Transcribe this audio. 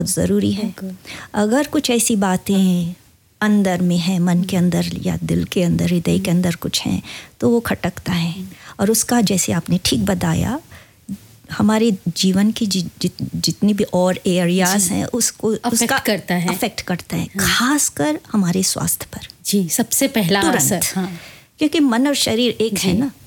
ज़रूरी है। अगर कुछ ऐसी बातें अंदर में है, मन के अंदर या दिल के अंदर, हृदय के अंदर कुछ है, तो वो खटकता है। और उसका, जैसे आपने ठीक बताया, हमारे जीवन की जितनी भी और एरियाज हैं उसको उसका अफेक्ट करता है, खासकर हमारे स्वास्थ्य पर। जी, सबसे पहला असर। क्योंकि मन और शरीर एक है ना,